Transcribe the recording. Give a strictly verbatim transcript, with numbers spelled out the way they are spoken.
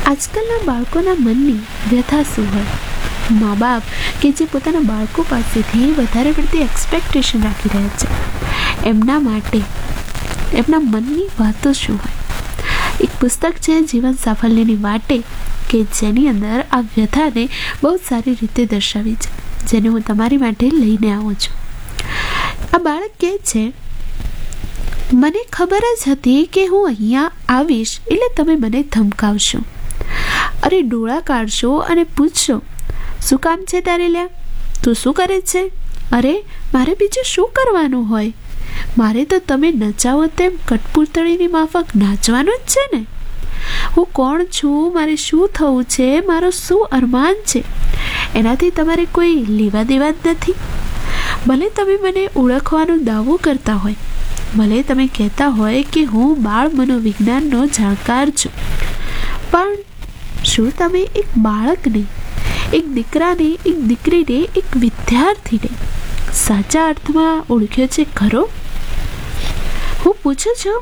આજકાલના બાળકોના મનની વ્યથા શું હોય? મા બાપ કે જે પોતાના બાળકો પાસેથી વધારે પડતી એક્સપેક્ટેશન રાખી રહ્યા છે, એમના માટે એમના મનની વાતો શું હોય? એક પુસ્તક છે જીવન સાફલ્યની વાટે, કે જેની અંદર આ વ્યથાને બહુ સારી રીતે દર્શાવી છે, જેને હું તમારી માટે લઈને આવું છું. આ બાળક કહે છે, મને ખબર જ હતી કે હું અહીંયા આવીશ એટલે તમે મને ધમકાવશો, અરે ડોળા કાઢશો અને પૂછશો, શું કામ છે તારે લ્યા, તું શું કરે છે? અરે મારે બીજું શું કરવાનું હોય? મારે તો તમે નચાવો તેમ કઠપૂતળીની માફક નાચવાનું જ છે ને. હું કોણ છું, મારે શું થવું છે, મારો શું અરમાન છે, એનાથી તમારે કોઈ લેવા દેવા જ નથી. ભલે તમે મને ઓળખવાનો દાવો કરતા હોય, ભલે તમે કહેતા હોય કે હું બાળ મનોવિજ્ઞાનનો જાણકાર છું, પણ શું તમે એક બાળકને, એક દીકરાને, એક દીકરીને, એક વિદ્યાર્થીને સાચા અર્થમાં ઓળખ્યો છે ખરો? હું પૂછું છું,